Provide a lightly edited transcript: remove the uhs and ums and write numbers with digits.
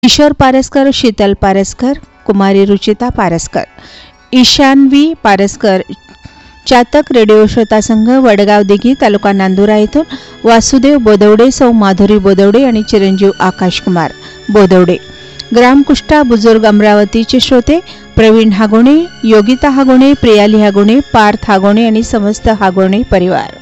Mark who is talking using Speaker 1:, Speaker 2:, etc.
Speaker 1: किशोर पारसकर, शीतल पारसकर, कुमारी Ruchita Paraskar, ईशान्वी Paraskar, चातक radio श्रोता संघ वडगाव दिघी तालुका नांदुरा येथून वासुदेव बोदवडे, सौ माधुरी बोदवडे आणि चिरंजीव आकाशकुमार बोदवडे। ग्राम कुष्टा बुजुर्ग अमरावतीचे श्रोते प्रवीण हागोणे, योगिता हागोणे, प्रियाली हागोणे, पार्थ हागोणे आणि समस्त हागोणे परिवार।